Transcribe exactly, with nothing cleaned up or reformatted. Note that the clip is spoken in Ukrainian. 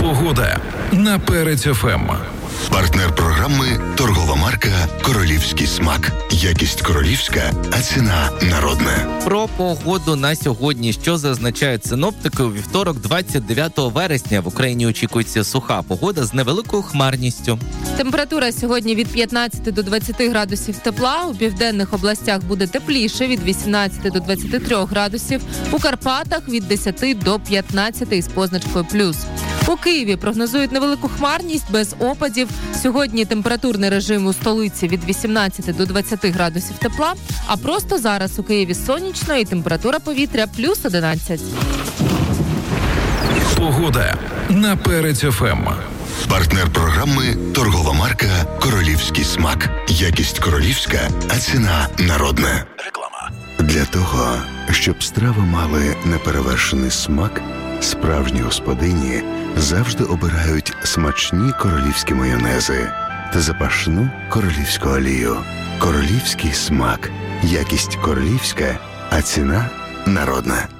Погода на Перець еф ем. Партнер програми – торгова марка «Королівський смак». Якість королівська, а ціна народна. Про погоду на сьогодні. Що зазначають синоптики? У вівторок, двадцять дев'ятого вересня, в Україні очікується суха погода з невеликою хмарністю. Температура сьогодні від п'ятнадцяти до двадцяти градусів тепла. У південних областях буде тепліше від вісімнадцяти до двадцяти трьох градусів. У Карпатах від десяти до п'ятнадцяти із позначкою плюс. У Києві прогнозують невелику хмарність без опадів. Сьогодні температурний режим у столиці від вісімнадцяти до двадцяти градусів тепла, а просто зараз у Києві сонячно і температура повітря плюс одинадцять. Погода на Перець еф ем. Партнер програми – торгова марка «Королівський смак». Якість королівська, а ціна народна. Реклама. Для того, щоб страви мали неперевершений смак, справжні господині завжди обирають смачні королівські майонези та запашну королівську олію. Королівський смак. Якість королівська, а ціна народна.